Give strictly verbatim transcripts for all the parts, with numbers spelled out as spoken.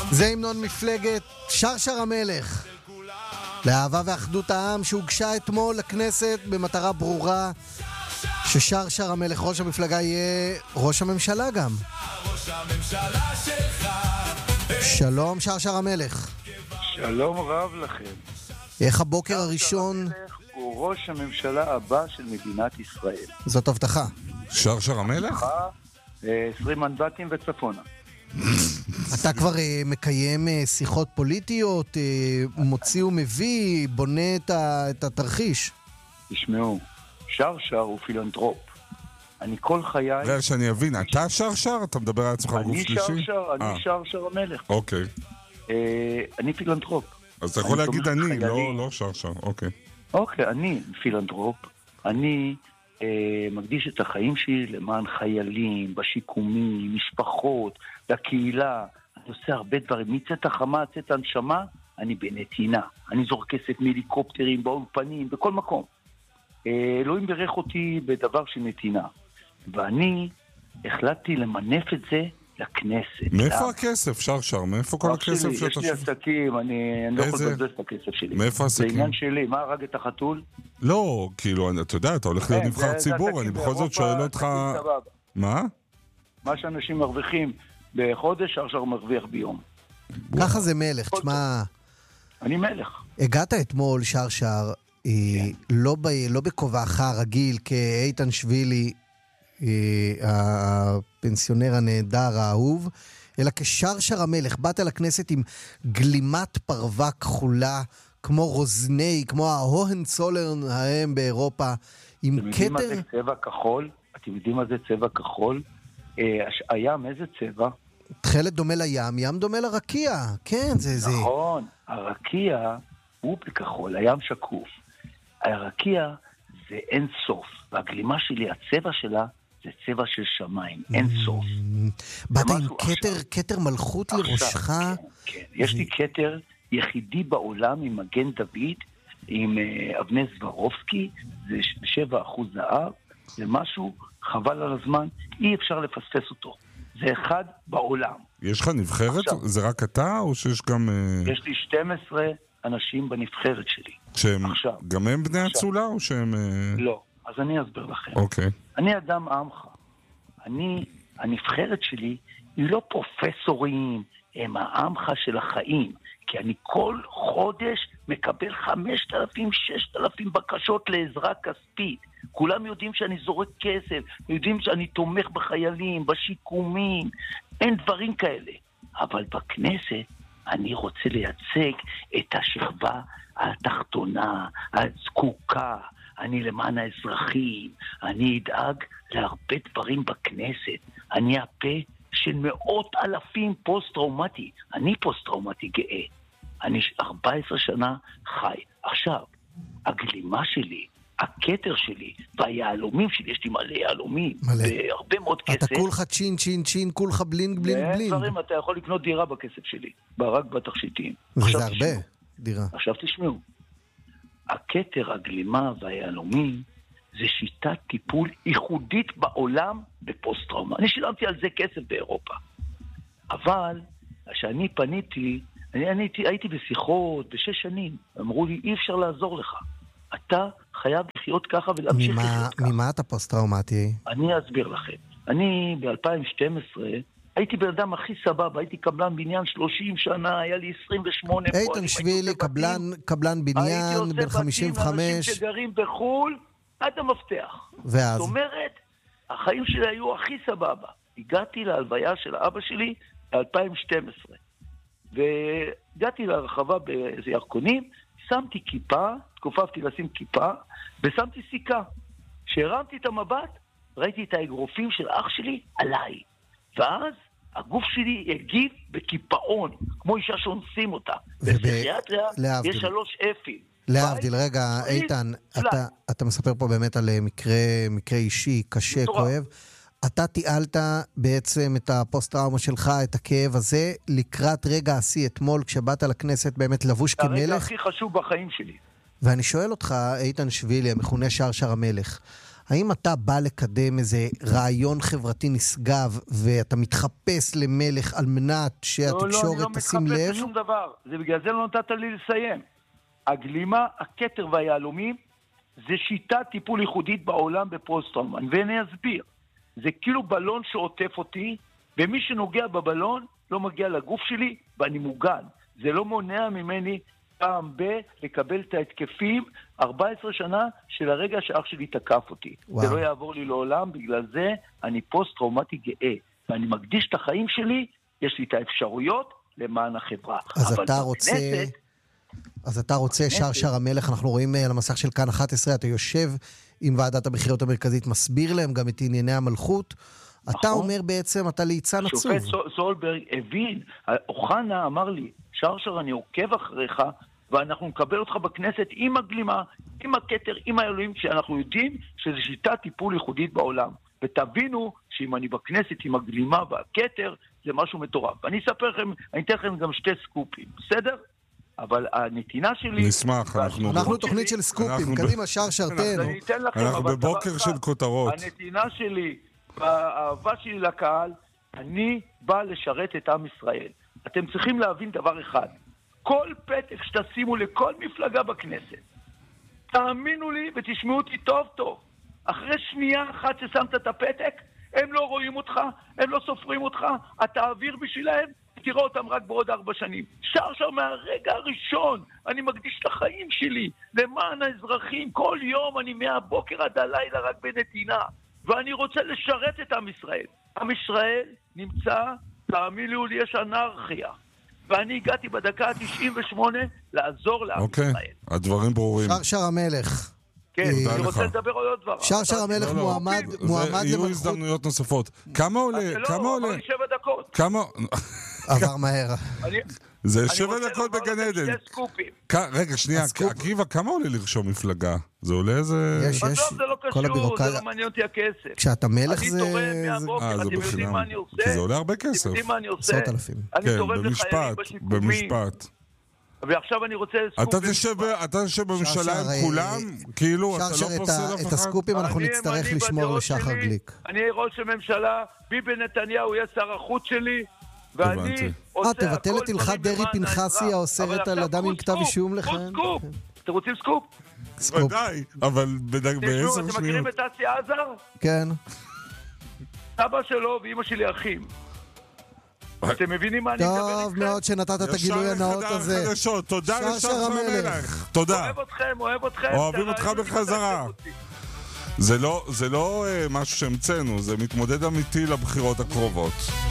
זה המנון מפלגת שרשר המלך לאהבה ואחדות העם, שהוגשה אתמול לכנסת במטרה ברורה ששרשר המלך ראש המפלגה יהיה ראש הממשלה גם. שלום שרשר המלך. שלום רב לכם. איך הבוקר הראשון? הוא ראש הממשלה הבא של מדינת ישראל. זאת הבטחה. שרשר המלך? עשרים מנדטים וצפונה. אתה כבר uh, מקיים uh, שיחות פוליטיות, uh, מוציא ומביא, בונה את, ה, את התרחיש. תשמעו, שרשר הוא פילנטרופ. אני כל חיי... רגע שאני אבין, אתה שרשר? אתה מדבר על עצמך בגוף שלישי? אני שרשר, אני שרשר המלך. אוקיי. אני פילנטרופ. אז אתה יכול להגיד אני, לא שרשר, אוקיי. אוקיי, אני פילנטרופ. אני מקדיש את החיים שלי למען חיילים, בשיקומים, משפחות, לקהילה. אני עושה הרבה דברים. מצאת החמה, צאת הנשמה, אני בנתינה. אני זורק כסף מהליקופטרים, באולפנים, בכל מקום. אלוהים ברך אותי בדבר של נתינה. ואני החלטתי למנף את זה לכנסת. מאיפה הכסף, שרשר? מאיפה כל הכסף שאתה... יש לי עסקים, אני לא יכול לבזבז את הכסף שלי. מאיפה עסקים? זה עניין שלי, מה הרג את החתול? לא, כאילו, אתה יודע, אתה הולך להיות נבחר ציבור, אני בכל זאת שואל אותך... מה? מה שאנשים מרוויחים בחודש, שרשר מרוויח ביום. ככה זה מלך, תשמע... אני מלך. הגעת אתמול, שרשר, לא בכובעך הרגיל כאיתן שבילי, הפנסיונר הנהדר האהוב, אלא כשרשר המלך. באת לכנסת עם גלימת פרווה כחולה, כמו רוזני, כמו ההוהנצולרן ההם באירופה, עם כתר... אתם יודעים מה זה צבע כחול? אתם יודעים מה זה צבע כחול? הים, איזה צבע? תחילת דומה לים, ים דומה לרקיע. כן, זה זה. נכון, הרקיע הוא בכחול, הים שקוף. הרקיע זה אין סוף, והגלימה שלי, הצבע שלה, זה צבע של שמיים, אין סוף. באת עם כתר, כתר מלכות לראשך? כן, כן. יש לי כתר יחידי בעולם עם מגן דוד, עם אבני זברובסקי, זה שבע אחוז זהב, זה משהו חבל על הזמן, אי אפשר לפספס אותו. זה אחד בעולם. יש לך נבחרת? זה רק אתה או שיש גם... יש לי שתים עשרה אנשים בנבחרת שלי. שהם גם הם בני הצולה או שהם... לא, אז אני אסביר לכם. אוקיי. אני אדם עמך. אני, הנבחרת שלי היא לא פרופסורים, הם העמך של החיים. כי אני כל חודש מקבל חמשת אלפים, ששת אלפים בקשות לעזרה כספית. כולם יודעים שאני זורק כסף, יודעים שאני תומך בחיילים, בשיקומים, אין דברים כאלה. אבל בכנסת אני רוצה לייצג את השכבה התחתונה, הזקוקה, אני למען האזרחים, אני אדאג להרבה דברים בכנסת, אני הפה של מאות אלפים פוסט-טראומטי, אני פוסט-טראומטי גאה, אני ארבע עשרה שנה חי. עכשיו, הגלימה שלי, הכתר שלי, והיעלומים שלי, יש לי מלא יעלומים, והרבה מאוד כסף. אתה כולך צ'ין, צ'ין, צ'ין, כולך בלינג, בלינג, בלינג. דברים, אתה יכול לקנות דירה בכסף שלי, רק בתכשיטים. וזה הרבה, דירה. עכשיו תשמעו, הכתר, הגלימה והיעלומים, זה שיטת טיפול ייחודית בעולם בפוסט-טראומה. אני שילמתי על זה כסף באירופה. אבל, כשאני פניתי, אני, אני הייתי בשיחות בשש שנים, אמרו לי, אי אפשר לעזור לך. אתה חייב לחיות ככה ולהמשיך ממה, לחיות ככה. ממה אתה פוסט-טראומטי? אני אסביר לכם. אני ב-אלפיים ושתים עשרה, הייתי בן אדם הכי סבבה, הייתי קבלן בניין שלושים שנה, היה לי עשרים ושמונה פועלים. איתן שבילי, קבלן, קבלן בניין, בן חמישים וחמש. הייתי עושה בתים לאנשים שגרים בחול, עד המפתח. ואז? זאת אומרת, החיים שלי היו הכי סבבה. הגעתי להלוויה של אבא שלי ב-אלפיים ושתים עשרה. והגעתי לרחבה באיזה ירקונים, שמתי כיפה, תקופפתי לשים כיפה, ושמתי סיכה. כשהרמתי את המבט, ראיתי את האגרופים של אח שלי עליי. ואז הגוף שלי הגיב בקיפאון, כמו אישה שאונסים אותה. בפסיכיאטריה יש שלוש אפים. להבדיל, רגע, איתן, אתה, אתה מספר פה באמת על מקרה, מקרה אישי, קשה, כואב. אתה תיעלת בעצם את הפוסט-טראומה שלך, את הכאב הזה, לקראת רגע השיא אתמול, כשבאת לכנסת באמת לבוש כמלך. הרגע הכי חשוב בחיים שלי. ואני שואל אותך, איתן שבילי, המכונה שרשר המלך, האם אתה בא לקדם איזה רעיון חברתי נשגב, ואתה מתחפש למלך על מנת שהתקשורת תשים לב? לא, לא, אני לא מתחפש לשום דבר. זה בגלל זה לא נתת לי לסיים. הגלימה, הכתר והיהלומים, זה שיטת טיפול ייחודית בעולם בפוסט-טראומה. ואני אסביר. זה כאילו בלון שעוטף אותי, ומי שנוגע בבלון לא מגיע לגוף שלי, ואני מוגן. זה לא מונע ממני פעם ב- לקבל את ההתקפים ארבע עשרה שנה של הרגע שאח שלי תקף אותי. וואו. זה לא יעבור לי לעולם, בגלל זה אני פוסט-טראומטי גאה. ואני מקדיש את החיים שלי, יש לי את האפשרויות למען החברה. אז אתה בכנסת, רוצה... אז אתה רוצה, שרשר המלך, אנחנו רואים על המסך של כאן אחת עשרה, אתה יושב עם ועדת הבחירות המרכזית, מסביר להם גם את ענייני המלכות, אתה אומר בעצם, אתה ליצן עצוב. שופט סולברג הבין, אוחנה אמר לי, שרשר אני עוקב אחריך, ואנחנו נקבל אותך בכנסת עם הגלימה, עם הכתר, עם האלוהים, כשאנחנו יודעים שזו שיטת טיפול ייחודית בעולם. ותבינו שאם אני בכנסת עם הגלימה והכתר, זה משהו מטורף. ואני אספר לכם, אני אתן לכם גם שתי סקופים, בסדר? אבל הנתינה שלי... נשמח, אנחנו... אנחנו תוכנית של סקופים, קדימה שרשר, תן. אנחנו בבוקר של כותרות. הנתינה שלי, והאהבה שלי לקהל, אני בא לשרת את עם ישראל. אתם צריכים להבין דבר אחד. כל פתק שתשימו לכל מפלגה בכנסת, תאמינו לי ותשמעו אותי טוב טוב. אחרי שנייה אחת ששמת את הפתק, הם לא רואים אותך, הם לא סופרים אותך, אתה אוויר בשבילהם, תראה אותם רק בעוד ארבע שנים. שרשר מהרגע הראשון, אני מקדיש את החיים שלי למען האזרחים. כל יום אני מהבוקר עד הלילה רק בנתינה. ואני רוצה לשרת את עם ישראל. עם ישראל נמצא, תאמינו לי, יש אנרכיה. ואני הגעתי בדקה ה-תשעים ושמונה לעזור לעם ישראל. אוקיי, הדברים ברורים. שרשר המלך. כן, אני רוצה לדבר על עוד דבר. שרשר המלך מועמד למלכות. יהיו הזדמנויות נוספות. כמה עולה? כמה עולה? לא, אבל שבע דקות. כמה... עבר מהר. זה שבע דקות בגן עדן. רגע, שנייה, עקיבא, כמה עולה לרשום מפלגה? זה עולה איזה... יש, יש. זה לא קשור, זה לא מעניין אותי הכסף. כשאתה מלך זה... אני תורם מהבוקר, אתם יודעים מה אני עושה? כי זה עולה הרבה כסף. אתם יודעים מה אני עושה? עשרות אלפים. אני תורם לחיילים בשיקומים. במשפט. ועכשיו אני רוצה... אתה יושב בממשלה עם כולם? כאילו, אתה לא פוסל אף אחד? את הסקופים אנחנו נצטרך לשמור לשחר גליק. אני ראש הממשלה, ביבי נתניהו יהיה שר החוץ שלי, ואני עושה הכל... אה, תבטל את הלכת דרעי פנחסי האוסרת על אדם עם כתב אישום לכהן? סקופ, אתם רוצים סקופ? ודאי, אבל בעשר שניות. אתם מכירים את אסי עזר? כן. אבא שלו ואמא שלי אחים. אתם מבינים מה אני מדבר איתכם? טוב מאוד שנתת את הגילוי הנאות הזה. ישר לחדשות, תודה לשרשר המלך. תודה. אוהב אתכם, אוהב אתכם. אוהבים אותך בחזרה. זה לא, זה לא משהו שהמצאנו, זה מתמודד אמיתי לבחירות הקרובות.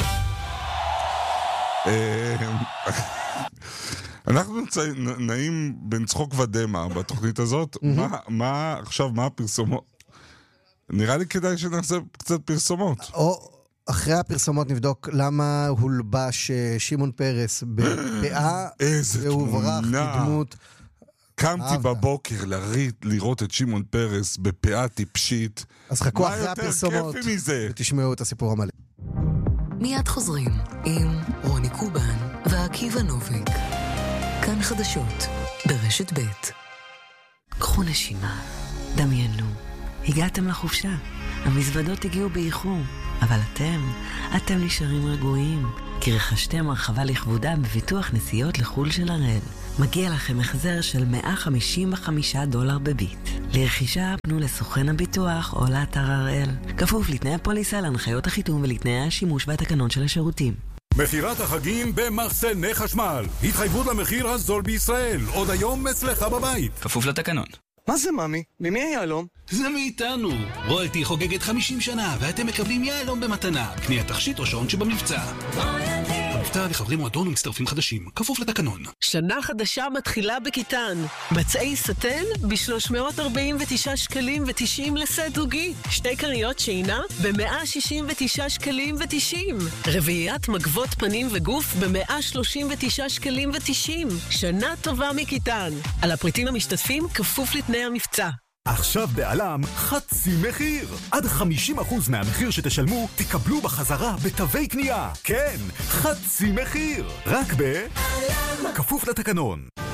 אנחנו נעים בין צחוק ודמה בתוכנית הזאת. מה עכשיו, מה הפרסומות? נראה לי כדאי שנעשה קצת פרסומות. או אחרי הפרסומות נבדוק למה הולבש שמעון פרס בפאה והוברח בדמות. קמתי בבוקר לראות את שמעון פרס בפאה טיפשית. אז חכו אחרי הפרסומות ותשמעו את הסיפור המלא. מיד חוזרים עם רוני קובן ועקיבא נוביק. כאן חדשות ברשת ב'. קחו נשימה, דמיינו, הגעתם לחופשה, המזוודות הגיעו באיחור, אבל אתם, אתם נשארים רגועים, כי רכשתם הרחבה לכבודה בביטוח נסיעות לחול של הראל. מגיע לכם החזר של מאה חמישים וחמישה דולר בביט. לרכישה פנו לסוכן הביטוח או לאתר הראל. כפוף לתנאי הפוליסה, להנחיות החיתום ולתנאי השימוש והתקנון של השירותים. מחירת החגים במחסני חשמל. התחייבות למחיר הזול בישראל. עוד היום אצלך בבית. כפוף לתקנון. מה זה ממי? ממי היעלום? זה מאיתנו. רויאלטי חוגגת חמישים שנה ואתם מקבלים יעלום במתנה. קנייה תכשיט או שעון שבמבצע. המבצע לחברי מועדון ומצטרפים חדשים. כפוף לתקנון. שנה חדשה מתחילה בכיתן. מצעי סטן ב-שלוש מאות ארבעים ותשעה שקלים ותשעים לסט זוגי. שתי קריות שינה ב-מאה שישים ותשעה שקלים ותשעים. רביעיית מגבות פנים וגוף ב-מאה שלושים ותשעה שקלים ותשעים. שנה טובה מכיתן. על הפריטים המשתתפים כפוף לתנאי המבצע. עכשיו בעלם חצי מחיר. עד חמישים אחוז מהמחיר שתשלמו תקבלו בחזרה בתווי קנייה. כן, חצי מחיר. רק ב... כפוף לתקנון.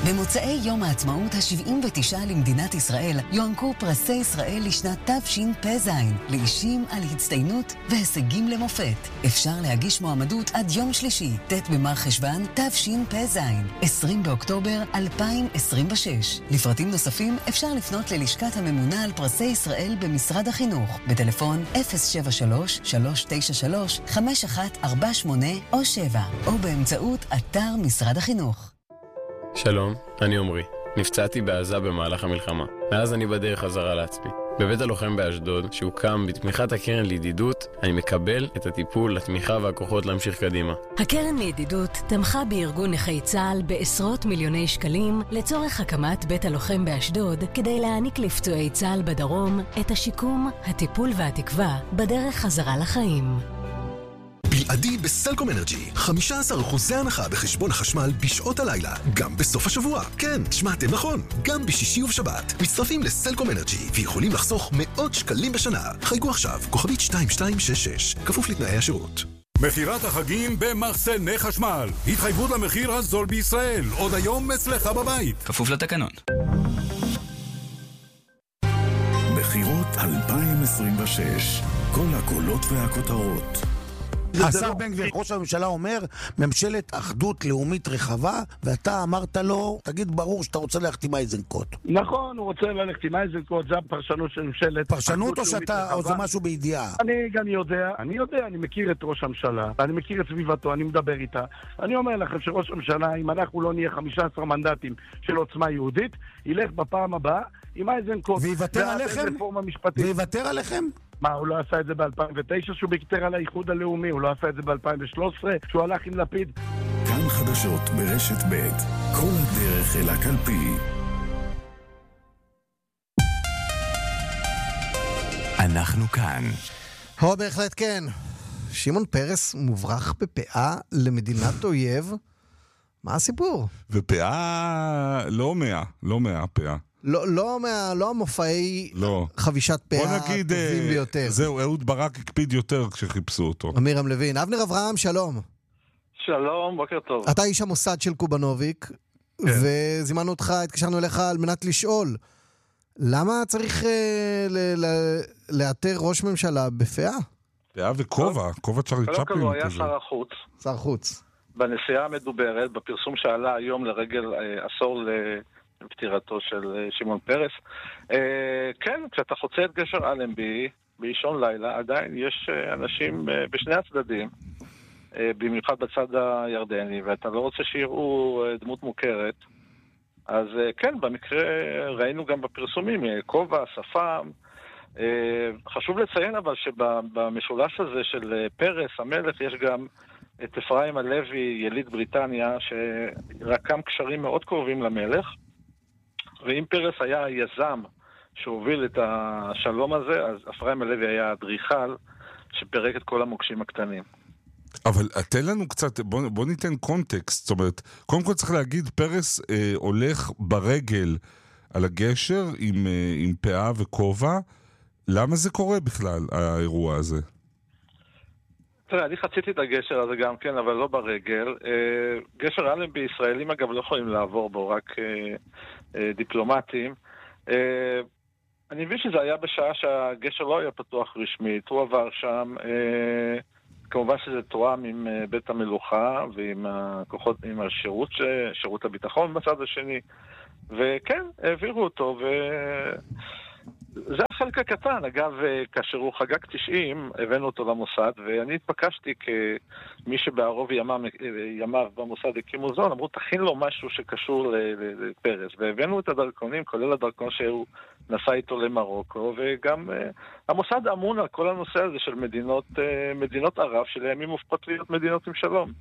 במוצאי יום העצמאות ה-שבעים ותשע למדינת ישראל יוענקו פרסי ישראל לשנת תשפ"ז לאישים על הצטיינות והישגים למופת. אפשר להגיש מועמדות עד יום שלישי, ט' במר חשוון תשפ"ז, עשרים באוקטובר אלפיים עשרים ושש. לפרטים נוספים אפשר לפנות ללשכת הממונה על פרסי ישראל במשרד החינוך בטלפון אפס שבע שלוש שלוש תשע שלוש חמש אחת ארבע שמונה או שבע או באמצעות אתר משרד החינוך. שלום, אני עומרי. נפצעתי בעזה במהלך המלחמה. מאז אני בדרך חזרה לעצמי. בבית הלוחם באשדוד, שהוקם בתמיכת הקרן לידידות, אני מקבל את הטיפול, התמיכה והכוחות להמשיך קדימה. הקרן לידידות תמכה בארגון נכי צה"ל בעשרות מיליוני שקלים לצורך הקמת בית הלוחם באשדוד, כדי להעניק לפצועי צה"ל בדרום את השיקום, הטיפול והתקווה בדרך חזרה לחיים. בלעדי בסלקום אנרג'י, חמישה עשר אחוז הנחה בחשבון החשמל בשעות הלילה, גם בסוף השבוע. כן, שמעתם נכון, גם בשישי ובשבת. מצטרפים לסלקום אנרג'י ויכולים לחסוך מאות שקלים בשנה. חייגו עכשיו, כוכבית שתיים שתיים שש שש, כפוף לתנאי השירות. מחירת החגים במחסני חשמל. התחייבות למחיר הזול בישראל, עוד היום אצלך בבית. כפוף לתקנון. בחירות אלפיים עשרים ושש, כל הקולות והכותרות. השר בן גביר, ראש הממשלה אומר, ממשלת אחדות לאומית רחבה, ואתה אמרת לו, תגיד ברור שאתה רוצה ללכת עם אייזנקוט. נכון, הוא רוצה ללכת עם אייזנקוט, זה הפרשנות של ממשלת פרשנות או שאתה, או זה משהו בידיעה? אני גם יודע, אני יודע, אני מכיר את ראש הממשלה, אני מכיר את סביבתו, אני מדבר איתה. אני אומר לכם שראש הממשלה, אם אנחנו לא נהיה חמישה עשר מנדטים של עוצמה יהודית, ילך בפעם הבאה עם אייזנקוט. ויוותר עליכם? ויוותר עליכם? מה, הוא לא עשה את זה ב-אלפיים ותשע שהוא ביקטר על האיחוד הלאומי? הוא לא עשה את זה ב-אלפיים ושלוש עשרה שהוא הלך עם לפיד? כאן חדשות ברשת ב', כל הדרך אל הקלפי. אנחנו כאן. הו, בהחלט כן. שמעון פרס מוברח בפאה למדינת אויב. מה הסיפור? ופאה לא מאה, לא מאה פאה. לא, לא, מה, לא המופעי לא. חבישת פאה הטובים ביותר. זהו, אהוד ברק הקפיד יותר כשחיפשו אותו. אמירם לוין. אבנר אברהם, שלום. שלום, בוקר טוב. אתה איש המוסד של קובנוביק, כן. וזימנו אותך, התקשרנו אליך על מנת לשאול, למה צריך אה, ל- ל- לאתר ראש ממשלה בפאה? פאה וכובע, כובע צ'רלי צ'פלין. קודם כל הוא היה שר החוץ. שר חוץ. בנסיעה המדוברת, בפרסום שעלה היום לרגל אה, עשור ל... פטירתו של שמעון פרס. כן, כשאתה חוצה את גשר אלנבי באישון לילה, עדיין יש אנשים בשני הצדדים, במיוחד בצד הירדני, ואתה לא רוצה שיראו דמות מוכרת. אז כן, במקרה ראינו גם בפרסומים, כובע, שפם. חשוב לציין אבל שבמשולש הזה של פרס, המלך, יש גם את אפרים הלוי, יליד בריטניה, שרקם קשרים מאוד קרובים למלך. ואם פרס היה היזם שהוביל את השלום הזה, אז אפרים הלוי היה אדריכל שפרק את כל המוקשים הקטנים. אבל תן לנו קצת, בוא, בוא ניתן קונטקסט. זאת אומרת, קודם כל צריך להגיד, פרס אה, הולך ברגל על הגשר עם, אה, עם פאה וכובע. למה זה קורה בכלל, האירוע הזה? תראה, אני חציתי את הגשר הזה גם כן, אבל לא ברגל. אה, גשר אלנבי ישראלים אגב לא יכולים לעבור בו, רק אה, אה, דיפלומטים. אה, אני מבין שזה היה בשעה שהגשר לא היה פתוח רשמית, הוא עבר שם, אה, כמובן שזה תואם עם אה, בית המלוכה ועם הכוחות, עם השירות, שירות הביטחון בצד השני, וכן, העבירו אותו ו... זה החלק הקטן. אגב, כאשר הוא חגג תשעים, הבאנו אותו למוסד, ואני התפקשתי כמי שבערוב ימיו במוסד הקימו זון, אמרו, תכין לו משהו שקשור לפרס, והבאנו את הדרכונים, כולל הדרכון שהוא נסע איתו למרוקו, וגם המוסד אמון על כל הנושא הזה של מדינות, מדינות ערב, שלימים הופכות להיות מדינות עם שלום.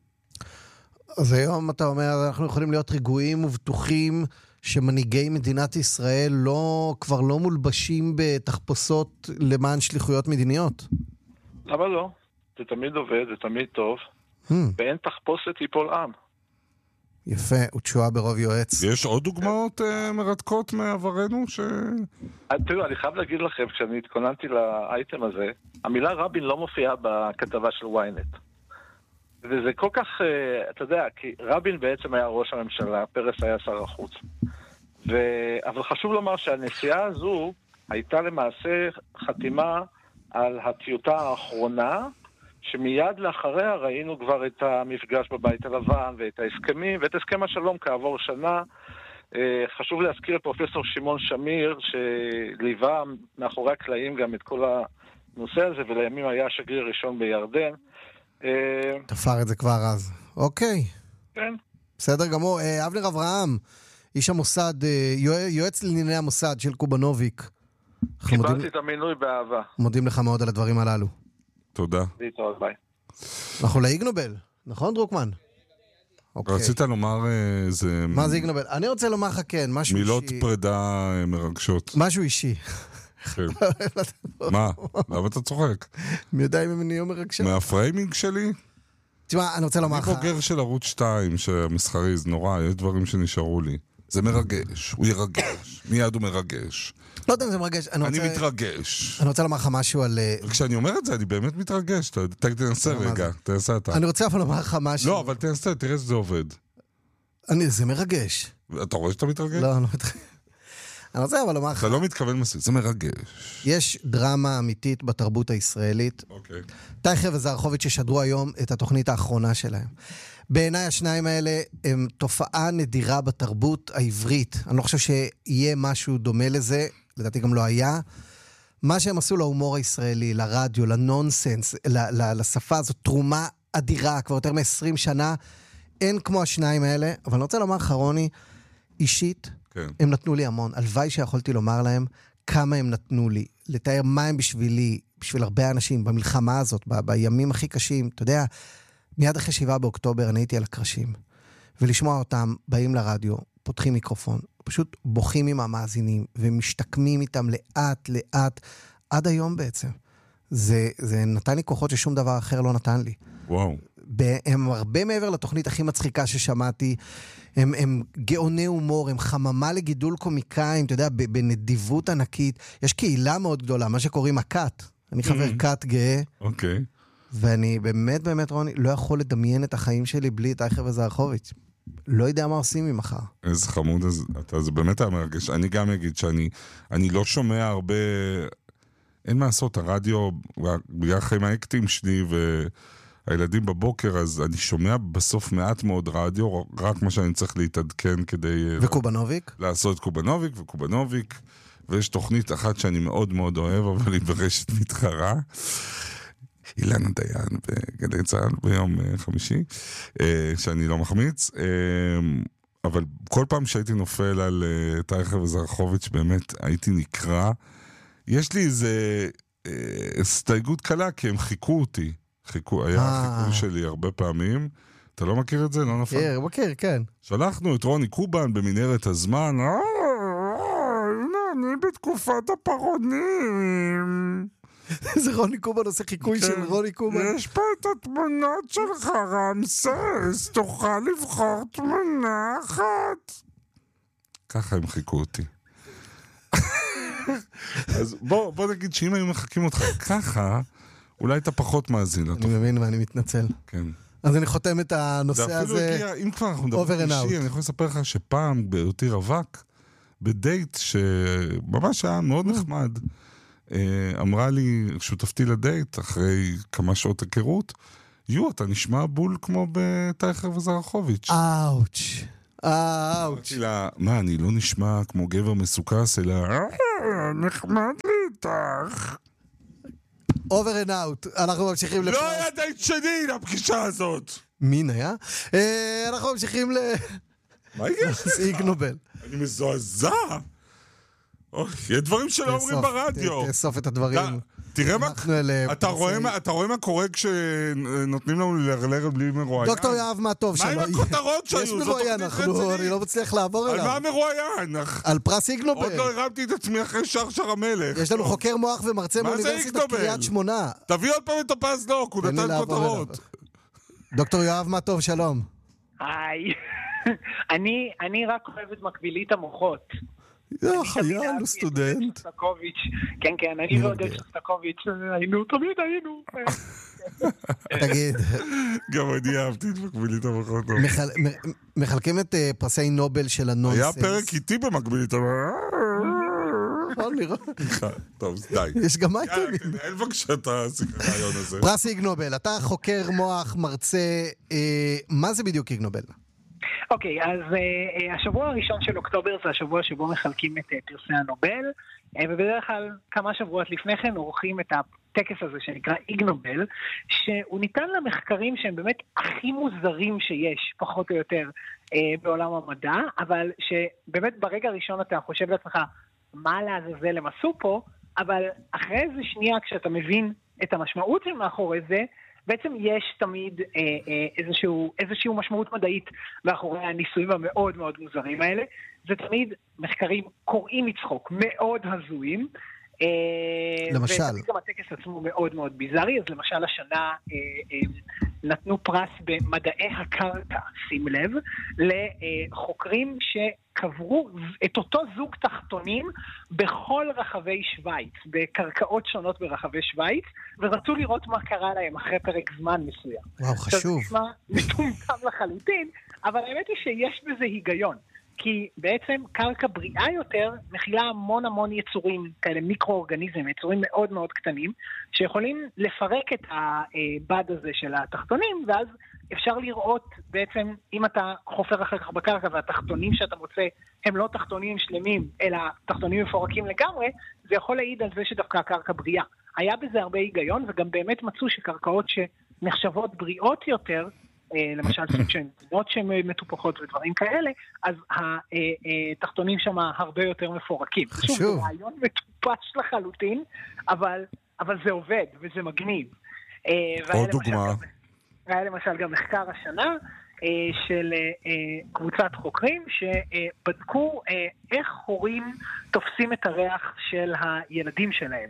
אז היום אתה אומר, אנחנו יכולים להיות רגועים ובטוחים שמנהיגי מדינת ישראל לא, כבר לא מולבשים בתחפושות למען שליחויות מדיניות. למה לא? זה תמיד עובד, זה תמיד טוב. Hmm. ואין תחפושת יפול עם. יפה, ותשועה ברוב יועץ. יש עוד דוגמאות uh, מרתקות מעברנו? ש... תראו, אני חייב להגיד לכם, כשאני התכוננתי לאייטם הזה, המילה רבין לא מופיעה בכתבה של וויינט. וזה כל כך, אתה יודע, כי רבין בעצם היה ראש הממשלה, פרס היה שר החוץ. ו... אבל חשוב לומר שהנסיעה הזו הייתה למעשה חתימה על הטיוטה האחרונה, שמיד לאחריה ראינו כבר את המפגש בבית הלבן ואת ההסכמים, ואת הסכם השלום כעבור שנה. חשוב להזכיר את פרופסור שמעון שמיר, שליווה מאחורי הקלעים גם את כל הנושא הזה, ולימים היה שגריר ראשון בירדן. תפר את זה כבר אז. אוקיי. כן. בסדר גמור. אבנר אברהם, איש המוסד, יועץ לענייני המוסד של קובנוביק. קיבלתי את המינוי באהבה. מודים לך מאוד על הדברים הללו. תודה. להתראות, ביי. אנחנו לאיג נובל, נכון דרוקמן? רצית לומר זה... מה זה איג נובל? אני רוצה לומר לך כן, משהו אישי. מילות פרידה מרגשות. משהו אישי. מה? למה אתה צוחק? מי יודע אם הם נהיו מרגשות? מהפריימינג שלי? תשמע, אני רוצה לומר לך... אני בוגר של ערוץ שתיים, שהמסחרי, זה נורא, יש דברים שנשארו לי. זה מרגש, הוא ירגש, מיד הוא מרגש. לא יודע אם זה מרגש. אני מתרגש. אני רוצה לומר לך משהו על... כשאני אומר את זה, אני באמת מתרגש. תנסה רגע, תנסה אתה. אני רוצה אבל לומר לך משהו... לא, אבל תנסה, תראה שזה עובד. זה מרגש. אתה רואה שאתה מתרגש? לא, אני לא מתרגש. אני רוצה אבל לומר לך... אתה לא מתכוון מספיק, זה מרגש. יש דרמה אמיתית בתרבות הישראלית. אוקיי. טייכר וזרחוביץ' ששדרו היום את התוכנית האחרונה שלהם. בעיניי השניים האלה הם תופעה נדירה בתרבות העברית. אני לא חושב שיהיה משהו דומה לזה, לדעתי גם לא היה. מה שהם עשו להומור הישראלי, לרדיו, לנונסנס, לשפה הזאת, תרומה אדירה, כבר יותר מ-עשרים שנה, אין כמו השניים האלה, אבל אני רוצה לומר לך, רוני, אישית, כן. הם נתנו לי המון. הלוואי שיכולתי לומר להם כמה הם נתנו לי, לתאר מה הם בשבילי, בשביל הרבה אנשים, במלחמה הזאת, ב- בימים הכי קשים, אתה יודע, מיד אחרי שבעה באוקטובר אני הייתי על הקרשים, ולשמוע אותם באים לרדיו, פותחים מיקרופון, פשוט בוכים עם המאזינים, ומשתקמים איתם לאט לאט, עד היום בעצם. זה, זה נתן לי כוחות ששום דבר אחר לא נתן לי. וואו. הם הרבה מעבר לתוכנית הכי מצחיקה ששמעתי, הם, הם גאוני הומור, הם חממה לגידול קומיקאים, אתה יודע, בנדיבות ענקית. יש קהילה מאוד גדולה, מה שקוראים הקאט. אני חבר קאט גאה. אוקיי. ואני באמת, באמת, רוני, לא יכול לדמיין את החיים שלי בלי טייכר וזרחוביץ'. לא יודע מה עושים ממחר. איזה חמוד, אז, אתה, זה באמת היה מרגש. אני גם אגיד שאני אני לא שומע הרבה... אין מה לעשות, הרדיו, בגלל חיים האקטים שלי והילדים בבוקר, אז אני שומע בסוף מעט מאוד רדיו, רק מה שאני צריך להתעדכן כדי... וקובנוביק? לעשות קובנוביק וקובנוביק, ויש תוכנית אחת שאני מאוד מאוד אוהב, אבל היא ברשת מתחרה. אילנה דיין בגלי צהל ביום חמישי, שאני לא מחמיץ, אבל כל פעם שהייתי נופל על טייכר וזרחוביץ' באמת הייתי נקרא. יש לי איזה הסתייגות קלה, כי הם חיכו אותי. חיכו, היה חיכו שלי הרבה פעמים. אתה לא מכיר את זה? לא נפל? מכיר, מכיר, כן. שלחנו את רוני קובן במנהרת הזמן. הנה, אני בתקופת הפרעונים. זה רוני קובן עושה חיקוי של רוני קובן. יש פה את התמונות שלך, רמסס, תוכל לבחור תמונה אחת. ככה הם חיכו אותי. אז בוא, בוא נגיד שאם היו מחכים אותך ככה, אולי אתה פחות מאזין. אני מבין ואני מתנצל. כן. אז אני חותם את הנושא הזה. הגיע, אם כבר אנחנו מדברים אישי, אני יכול לספר לך שפעם בהיותי רווק, בדייט שממש היה מאוד נחמד, אמרה לי, שותפתי לדייט, אחרי כמה שעות היכרות, יו, אתה נשמע בול כמו בטייכר וזרחוביץ'. אאוץ'. אאוץ'. מה, אני לא נשמע כמו גבר מסוכס, אלא נחמד לי איתך. אובר אנד אאוט. אנחנו ממשיכים לפרס. לא היה דייט שני לפגישה הזאת. מין היה? אנחנו ממשיכים ל... מה יש לך? איג נובל. אני מזועזע. יש דברים שלא אומרים ברדיו. תאסוף את הדברים. תראה מה, אתה רואה מה קורה כשנותנים לנו לרלר בלי מרואיין? דוקטור יאהב מה טוב שלו. מה עם הכותרות שהיו? יש מרואיין, אני לא מצליח לעבור אליו. על מה מרואיין? על פרס איג נובל. עוד לא הרמתי את עצמי אחרי שרשר המלך. יש לנו חוקר מוח ומרצה מאוניברסיטת קריית שמונה. תביא עוד פעם את הפס דוק, הוא נתן כותרות. דוקטור יאהב מה טוב, שלום. היי. אני רק אוהב את מקבילית המוחות. לא, חייל, הוא סטודנט. כן, כן, אני ועודד שוסטקוביץ', היינו, תמיד היינו. תגיד. גם אני אהבתי את מקבילית המוחות. מחלקים את פרסי נובל של הנונסנס. היה פרק איתי במקבילית המוחות. טוב, די. יש גם אייטמים. אין בבקשה את הרעיון הזה. פרס איג נובל, אתה חוקר מוח, מרצה, מה זה בדיוק איג נובל? אוקיי, אז השבוע הראשון של אוקטובר זה השבוע שבו מחלקים את פרסי הנובל, ובדרך כלל כמה שבועות לפני כן עורכים את הטקס הזה שנקרא איג נובל, שהוא ניתן למחקרים שהם באמת הכי מוזרים שיש, פחות או יותר, בעולם המדע, אבל שבאמת ברגע הראשון אתה חושב לעצמך, מה לעזאזל הם עשו פה, אבל אחרי איזה שנייה כשאתה מבין את המשמעות של מאחורי זה, בעצם יש תמיד אה, אה, איזשהו, איזשהו משמעות מדעית מאחורי הניסויים המאוד מאוד מוזרים האלה. זה תמיד מחקרים קוראים מצחוק, מאוד הזויים. אה, למשל? ותמיד גם הטקס עצמו מאוד מאוד ביזרי. אז למשל השנה אה, אה, נתנו פרס במדעי הקרקע, שים לב, לחוקרים שקברו את אותו זוג תחתונים בכל רחבי שוויץ, בקרקעות שונות ברחבי שוויץ, ורצו לראות מה קרה להם אחרי פרק זמן מסוים. וואו, חשוב. זה נשמע מטומטם לחלוטין, אבל האמת היא שיש בזה היגיון. כי בעצם קרקע בריאה יותר מכילה המון המון יצורים, כאלה מיקרו-אורגניזם, יצורים מאוד מאוד קטנים, שיכולים לפרק את הבד הזה של התחתונים, ואז אפשר לראות בעצם, אם אתה חופר אחר כך בקרקע, והתחתונים שאתה מוצא הם לא תחתונים שלמים, אלא תחתונים מפורקים לגמרי, זה יכול להעיד על זה שדווקא הקרקע בריאה. היה בזה הרבה היגיון, וגם באמת מצאו שקרקעות שנחשבות בריאות יותר, למשל סוג שהן תנות שהן מטופחות ודברים כאלה, אז התחתונים שם הרבה יותר מפורקים. חשוב. זה רעיון מטופש לחלוטין, אבל, אבל זה עובד וזה מגניב. עוד דוגמה. היה למשל גם מחקר השנה של קבוצת חוקרים שבדקו איך הורים תופסים את הריח של הילדים שלהם.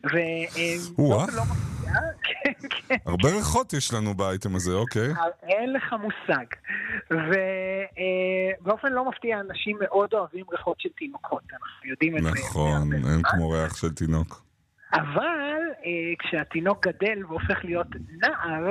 הרבה ריחות יש לנו באייטם הזה, אוקיי. אין לך מושג. ובאופן לא מפתיע, אנשים מאוד אוהבים ריחות של תינוקות. אנחנו יודעים את זה. נכון, אין כמו ריח של תינוק. אבל כשהתינוק גדל והופך להיות נער,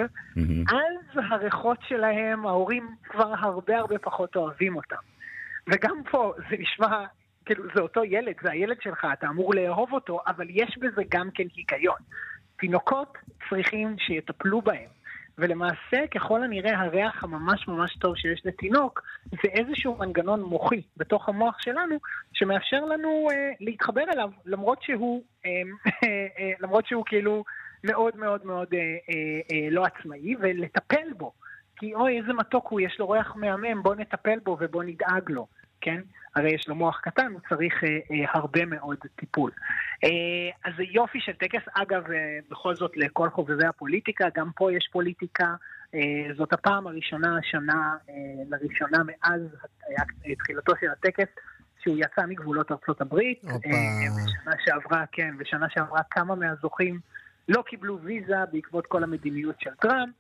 אז הריחות שלהם, ההורים כבר הרבה הרבה פחות אוהבים אותם. וגם פה זה נשמע... כאילו, זה אותו ילד, זה הילד שלך, אתה אמור לאהוב אותו, אבל יש בזה גם כן היגיון. תינוקות צריכים שיטפלו בהם, ולמעשה, ככל הנראה, הריח הממש ממש טוב שיש לתינוק, זה איזשהו מנגנון מוחי בתוך המוח שלנו, שמאפשר לנו אה, להתחבר אליו, למרות שהוא, אה, אה, למרות שהוא כאילו מאוד מאוד מאוד אה, אה, אה, לא עצמאי, ולטפל בו. כי אוי, איזה מתוק הוא, יש לו ריח מהמם, בוא נטפל בו ובוא נדאג לו, כן? הרי יש לו מוח קטן, הוא צריך אה, אה, הרבה מאוד טיפול. אה, אז זה יופי של טקס, אגב, אה, בכל זאת לכל חובבי הפוליטיקה, גם פה יש פוליטיקה, אה, זאת הפעם הראשונה, השנה, אה, לראשונה מאז היה, תחילתו של הטקס, שהוא יצא מגבולות ארצות הברית, אה, בשנה שעברה, כן, בשנה שעברה כמה מהזוכים לא קיבלו ויזה בעקבות כל המדיניות של טראמפ,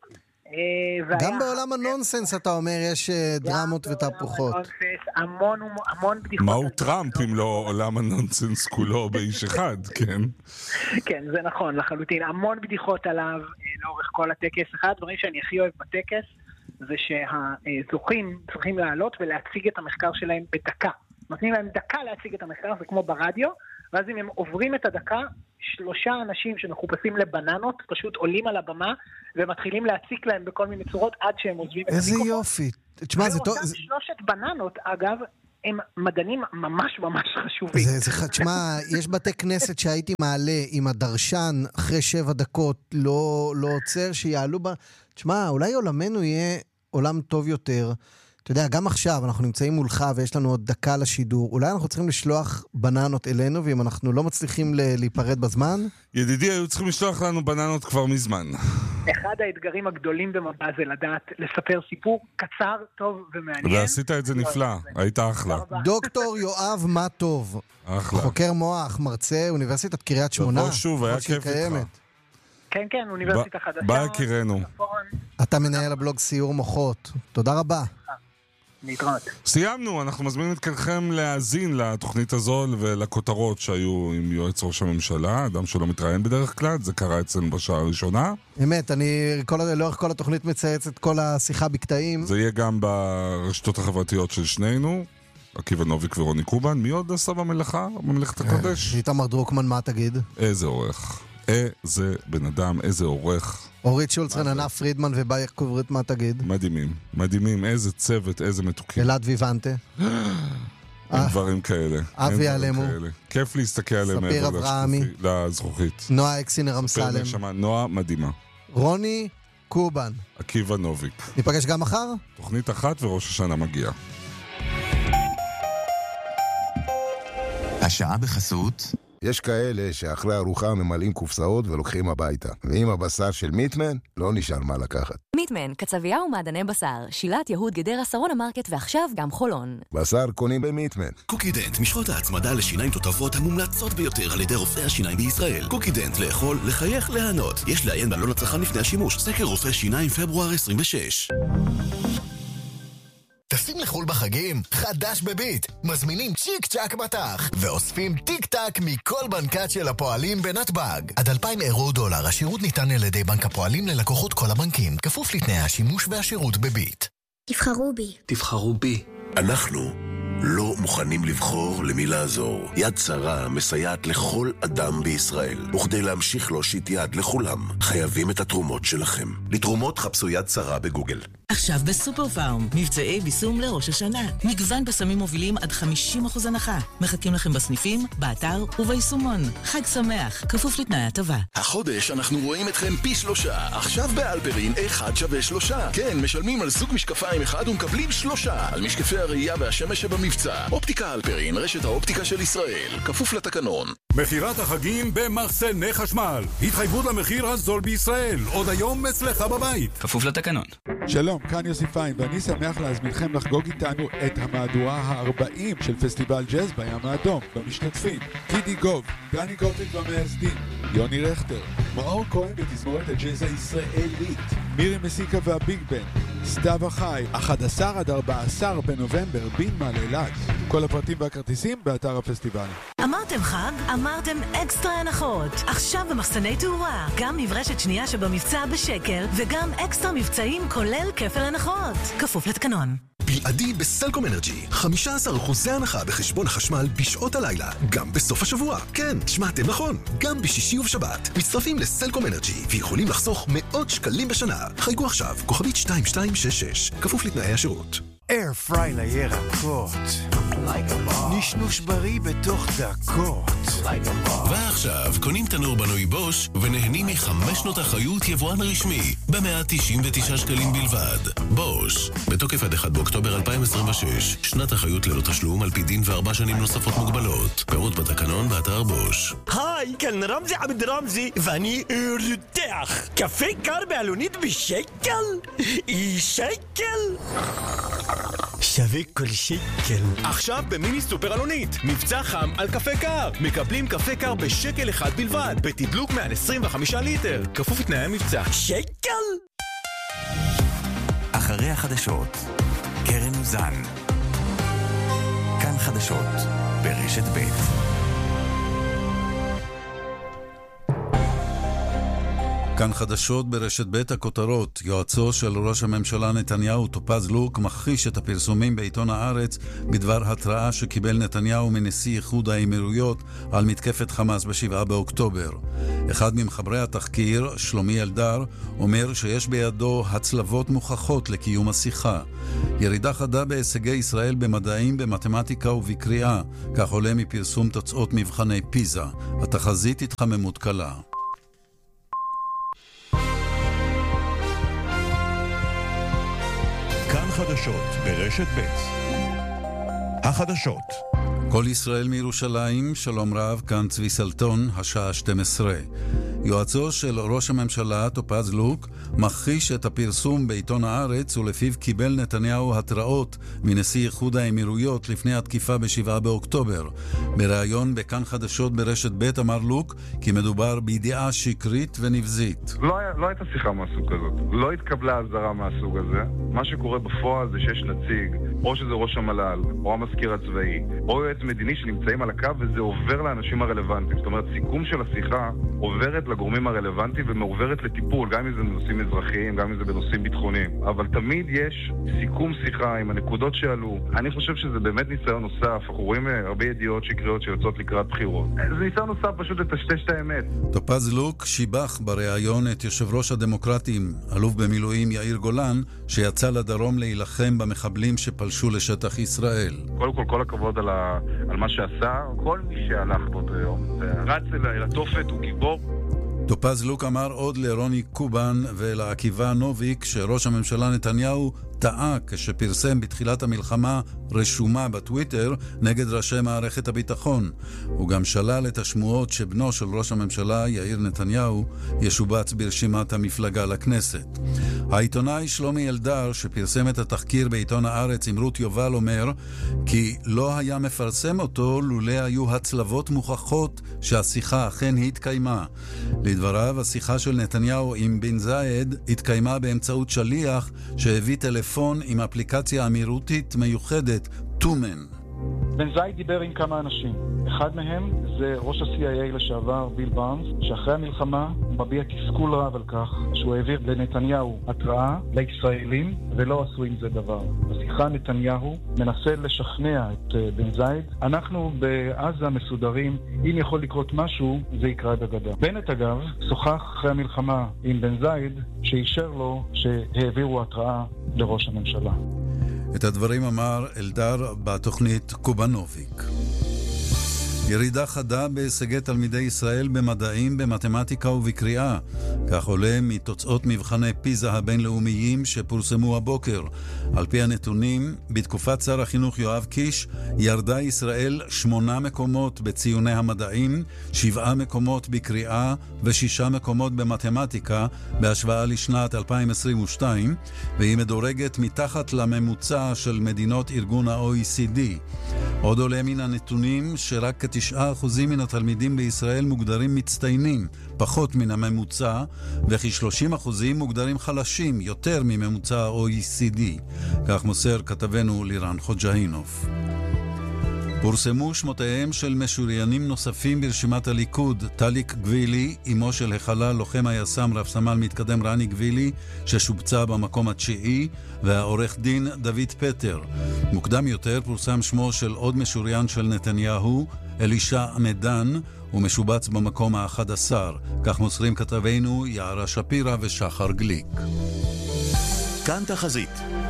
גם בעולם הנונסנס, אתה אומר, יש דרמות ותהפוכות. המון, המון בדיחות. מהו טראמפ אם לא עולם הנונסנס כולו באיש אחד, כן? כן, זה נכון, לחלוטין. המון בדיחות עליו לאורך כל הטקס. אחד הדברים שאני הכי אוהב בטקס, זה שהזוכים צריכים לעלות ולהציג את המחקר שלהם בדקה. נותנים להם דקה להציג את המחקר, זה כמו ברדיו, ואז אם הם עוברים את הדקה, שלושה אנשים שמחופשים לבננות, פשוט עולים על הבמה, ומתחילים להציק להם בכל מיני צורות, עד שהם עוזבים את המיקרופון. איזה יופי. תשמע, זה טוב... שלושת בננות, אגב, הם מדענים ממש ממש חשובים. תשמע, יש בתי כנסת שהייתי מעלה עם הדרשן, אחרי שבע דקות, לא עוצר, שיעלו בה... תשמע, אולי עולמנו יהיה עולם טוב יותר... אתה יודע, גם עכשיו אנחנו נמצאים מולך ויש לנו עוד דקה לשידור, אולי אנחנו צריכים לשלוח בננות אלינו, ואם אנחנו לא מצליחים להיפרד בזמן? ידידי, היו צריכים לשלוח לנו בננות כבר מזמן. אחד האתגרים הגדולים במבע זה לדעת לספר סיפור קצר, טוב ומעניין. ועשית את זה נפלא, היית אחלה. דוקטור יואב מה טוב, אחלה. חוקר מוח, מרצה, אוניברסיטת קריית שמונה. תבוא שוב, היה כיף איתך. כן, כן, אוניברסיטה חדשה. ביי, קירנו. אתה מנהל הבלוג סיור מוחות. תודה רבה. להתראות. סיימנו, אנחנו מזמינים את כולכם להאזין לתוכנית הזו ולכותרות שהיו עם יועץ ראש הממשלה, אדם שלא מתראיין בדרך כלל, זה קרה אצלנו בשעה הראשונה. אמת, אני כל, לאורך כל התוכנית מצייץ את כל השיחה בקטעים. זה יהיה גם ברשתות החברתיות של שנינו, עקיבא נוביק ורוני קובן. מי עוד עשה במלאכה, במלאכת הקודש? איתמר דרוקמן, מה תגיד? איזה עורך, איזה בן אדם, איזה עורך. אורית שולץ, רננה פרידמן ובייר קוברית, מה תגיד? מדהימים, מדהימים, איזה צוות, איזה מתוקים. אלעד ויוונטה. אין דברים כאלה. אבי אלמו. כיף להסתכל עליהם. ספיר אברהמי. לזכוכית. נועה אקסינר אמסלם. נועה מדהימה. רוני קובן. עקיבא נוביק. ניפגש גם מחר? תוכנית אחת וראש השנה מגיע. השעה בחסות. יש כאלה שאחרי ארוחה ממלאים קופסאות ולוקחים הביתה. ועם הבשר של מיטמן, לא נשאר מה לקחת. מיטמן, קצבייה ומעדני בשר. שילת יהוד גדרה שרון המרקט ועכשיו גם חולון. בשר קונים במיטמן. קוקידנט, משחות ההצמדה לשיניים תותבות המומלצות ביותר על ידי רופאי השיניים בישראל. קוקידנט, לאכול, לחייך, להנות. יש לעיין בעלון הצרכן לפני השימוש. סקר רופאי שיניים פברואר עשרים ושש. טסים לחול בחגים? חדש בביט. מזמינים צ'יק צ'ק מטח ואוספים טיק טק מכל בנקת של הפועלים בנתב"ג. עד אלפיים אירו דולר. השירות ניתן על ידי בנק הפועלים ללקוחות כל הבנקים. כפוף לתנאי השימוש והשירות בביט. תבחרו בי. תבחרו בי. אנחנו לא מוכנים לבחור למי לעזור. יד שרה מסייעת לכל אדם בישראל. וכדי להמשיך להושיט יד לכולם, חייבים את התרומות שלכם. לתרומות חפשו יד שרה בגוגל. עכשיו בסופר פארם, מבצעי ביסום לראש השנה. מגוון בסמים מובילים עד חמישים אחוז הנחה. מחכים לכם בסניפים, באתר וביישומון. חג שמח, כפוף לתנאי הטבה. החודש אנחנו רואים אתכם פי שלושה. עכשיו באלפרין אחד שווה שלושה. כן, משלמים על סוג משקפיים אחד ומקבלים שלושה. על משקפי הראייה והשמש שבמבצע. אופטיקה אלפרין, רשת האופטיקה של ישראל. כפוף לתקנון. מחירת החגים במחסני חשמל. התחייבות למחיר הזול בישראל. עוד היום אצלך בבית. כפוף לתקנון. שלום, כאן יוסי פיין, ואני שמח להזמינכם לחגוג איתנו את המהדורה ה-ארבעים של פסטיבל ג'אז בים האדום. במשתתפים, קידי גוב, דני גוטליב והמייסדים, יוני רכטר, מאור כהן בתזמורת הג'אז הישראלית, מירי מסיקה והביג בן, סתיו החי, אחד עשר עד ארבעה עשר בנובמבר, בינמה לאילת. כל הפרטים והכרטיסים באתר הפסטיבל. אמרתם חג? אמרתם אקסטרה הנחות. עכשיו במחסני תאורה, גם מברשת שנייה שבמבצע בשקל, וגם אקסטרה מבצעים כולל כפל הנחות. כפוף לתקנון. בלעדי בסלקום אנרג'י, חמישה עשר אחוז הנחה בחשבון החשמל בשעות הלילה, גם בסוף השבוע. כן, שמעתם נכון, גם בשישי ובשבת. מצטרפים לסלקום אנרג'י ויכולים לחסוך מאות שקלים בשנה. חייגו עכשיו, כוכבית שתיים שתיים שש שש, כפוף לתנאי השירות. אייר פריי לירקות, נשנוש בריא בתוך דקות. ועכשיו קונים תנור בנוי בוש ונהנים מחמש שנות אחריות יבואן רשמי ב-מאה תשעים ותשעה שקלים בלבד. בוש, בתוקף עד אחד באוקטובר אלפיים עשרים ושש, שנת אחריות ללא תשלום על פי דין וארבע שנים נוספות מוגבלות. פירוט בתקנון באתר בוש. היי, כאן רמזי עבד רמזי ואני רותח. קפה קר בעלונית בשקל? שקל? שווה כל שקל. עכשיו במיני סופר אלונית, מבצע חם על קפה קר. מקבלים קפה קר בשקל אחד בלבד, בתדלוק מעל עשרים וחמישה ליטר. כפוף לתנאי המבצע. שקל? אחרי החדשות, קרן אוזן. כאן חדשות, ברשת בית. כאן חדשות ברשת בית. הכותרות: יועצו של ראש הממשלה נתניהו טופז לוק מכחיש את הפרסומים בעיתון הארץ בדבר התראה שקיבל נתניהו מנשיא איחוד האמירויות על מתקפת חמאס בשבעה באוקטובר. אחד ממחברי התחקיר, שלומי אלדר, אומר שיש בידו הצלבות מוכחות לקיום השיחה. ירידה חדה בהישגי ישראל במדעים, במתמטיקה ובקריאה, כך עולה מפרסום תוצאות מבחני פיזה. התחזית התחממות קלה. כאן חדשות ברשת בית. החדשות. כל ישראל מירושלים, שלום רב, כאן צבי סלטון, השעה שתים עשרה. יועצו של ראש הממשלה, טופז לוק, מכחיש את הפרסום בעיתון הארץ ולפיו קיבל נתניהו התראות מנשיא איחוד האמירויות לפני התקיפה בשבעה באוקטובר. בריאיון בכאן חדשות ברשת ב' אמר לוק כי מדובר בידיעה שקרית ונבזית. לא, היה, לא הייתה שיחה מהסוג הזאת. לא התקבלה הזרה מהסוג הזה. מה שקורה בפועל זה שיש נציג, או שזה ראש המל"ל, או המזכיר הצבאי, או יועץ מדיני שנמצאים על הקו וזה עובר לאנשים הרלוונטיים. זאת אומרת, סיכום של השיחה עוברת לגורמים הרלוונטיים ומעוברת לטיפול, גם אם זה בנושאים אזרחיים, גם אם זה בנושאים ביטחוניים. אבל תמיד יש סיכום שיחה עם הנקודות שעלו. אני חושב שזה באמת ניסיון נוסף. אנחנו רואים הרבה ידיעות שקריות שיוצאות לקראת בחירות. זה ניסיון נוסף פשוט לטשטש את האמת. טופז לוק שיבח בריאיון את יושב ראש הדמוקרטים, אלוף במילואים יאיר גולן, שיצא לדרום להילחם במחבלים שפלשו לשטח ישראל. קודם כל, כל הכבוד על, ה... על מה שעשה. כל מי שהלך באותו יום, רץ אל התופת, הוא גיבור. טופז לוק אמר עוד לרוני קובן ולעקיבא נוביק שראש הממשלה נתניהו טעה כשפרסם בתחילת המלחמה רשומה בטוויטר נגד ראשי מערכת הביטחון. הוא גם שלל את השמועות שבנו של ראש הממשלה יאיר נתניהו ישובץ ברשימת המפלגה לכנסת. העיתונאי שלומי אלדר שפרסם את התחקיר בעיתון הארץ עם רות יובל אומר כי לא היה מפרסם אותו לולא היו הצלבות מוכחות שהשיחה אכן התקיימה. לדבריו, השיחה של נתניהו עם בן זייד התקיימה באמצעות שליח שהביא טלפון עם אפליקציה אמירותית מיוחדת, טומן. בן זייד דיבר עם כמה אנשים. אחד מהם זה ראש ה-סי איי איי לשעבר, ביל בארנס, שאחרי המלחמה הוא מביע תסכול רב על כך שהוא העביר לנתניהו התראה לישראלים ולא עשו עם זה דבר. בשיחה נתניהו מנסה לשכנע את בן זייד. אנחנו בעזה מסודרים, אם יכול לקרות משהו, זה יקרה בגדה. בנט אגב שוחח אחרי המלחמה עם בן זייד שאישר לו שהעבירו התראה לראש הממשלה. את הדברים אמר אלדר בתוכנית קובנוביק. ירידה חדה בהישגי תלמידי ישראל במדעים, במתמטיקה ובקריאה. כך עולה מתוצאות מבחני פיזה הבינלאומיים שפורסמו הבוקר. על פי הנתונים, בתקופת שר החינוך יואב קיש, ירדה ישראל שמונה מקומות בציוני המדעים, שבעה מקומות בקריאה ושישה מקומות במתמטיקה, בהשוואה לשנת אלפיים עשרים ושתיים, והיא מדורגת מתחת לממוצע של מדינות ארגון ה-או אי סי די. עוד עולה מן הנתונים שרק כתשעה אחוזים מן התלמידים בישראל מוגדרים מצטיינים, פחות מן הממוצע, וכ-שלושים אחוזים מוגדרים חלשים, יותר מממוצע ה-או אי סי די. כך מוסר כתבנו לירן חוג'הינוף. פורסמו שמותיהם של משוריינים נוספים ברשימת הליכוד, טליק גבילי, אמו של החלל לוחם היס"מ רב סמל מתקדם רני גבילי, ששובצה במקום התשיעי, והעורך דין דוד פטר. מוקדם יותר פורסם שמו של עוד משוריין של נתניהו, אלישע עמדן, ומשובץ במקום ה-אחד עשר. כך מוסרים כתבינו יערה שפירה ושחר גליק. כאן תחזית.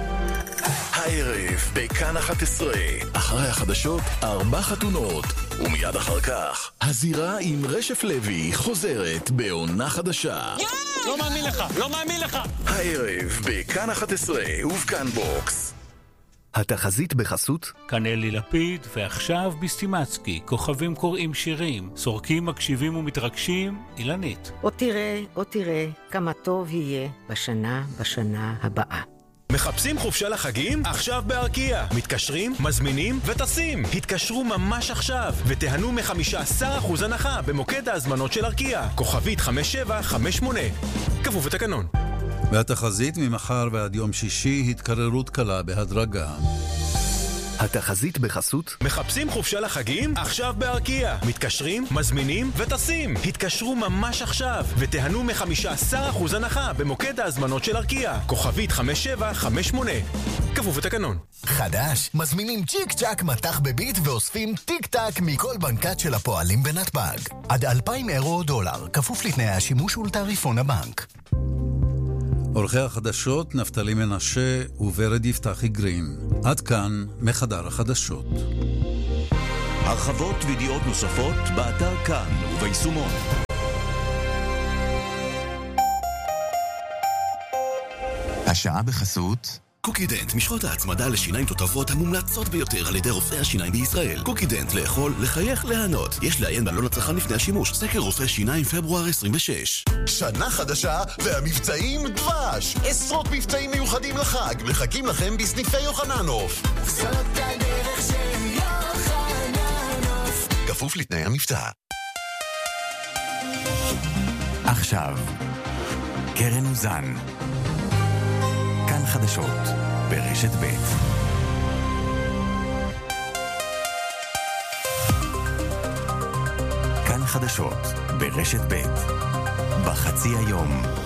הערב בכאן אחת עשרה, אחרי החדשות ארבע חתונות, ומיד אחר כך הזירה עם רשף לוי חוזרת בעונה חדשה. לא מאמין לך, לא מאמין לך. הערב בכאן אחת עשרה ובכאן בוקס. התחזית בחסות כאן אלי לפיד, ועכשיו בסטימצקי, כוכבים קוראים שירים, סורקים מקשיבים ומתרגשים, אילנית. או תראה, או תראה, כמה טוב יהיה בשנה, בשנה הבאה. מחפשים חופשה לחגים? עכשיו בארקיע. מתקשרים, מזמינים וטסים. התקשרו ממש עכשיו ותיהנו מ-חמישה עשר אחוז הנחה במוקד ההזמנות של ארקיע. כוכבית חמש שבע חמש שמונה. כפוף לתקנון. והתחזית ממחר ועד יום שישי התקררות קלה בהדרגה. התחזית בחסות מחפשים חופשה לחגים? עכשיו בארקיע. מתקשרים, מזמינים וטסים. התקשרו ממש עכשיו ותיהנו מ-חמישה עשר אחוז הנחה במוקד ההזמנות של ארקיע. כוכבית חמש שבע חמש שמונה. כפוף לתקנון. חדש, מזמינים צ'יק צ'ק מתח בביט ואוספים טיק טק מכל בנקת של הפועלים בנתב"ג. עד אלפיים אירו או דולר, כפוף לתנאי השימוש ולתעריפון הבנק. עורכי החדשות נפתלי מנשה וורד יפתחי גרין. עד כאן מחדר החדשות. הרחבות וידיעות נוספות באתר כאן וביישומון. השעה בחסות קוקידנט, משחות ההצמדה לשיניים תותבות המומלצות ביותר על ידי רופאי השיניים בישראל. קוקידנט, לאכול, לחייך, ליהנות. יש לעיין בעלון הצרכן לפני השימוש. סקר רופאי שיניים פברואר עשרים ושש. שנה חדשה והמבצעים דבש. עשרות מבצעים מיוחדים לחג. מחכים לכם בסניפי יוחננוף. זאת הדרך של יוחננוף. כפוף לתנאי המבצע. עכשיו, קרן אוזן. כאן חדשות, ברשת ב'. כאן חדשות, ברשת ב'. בחצי היום.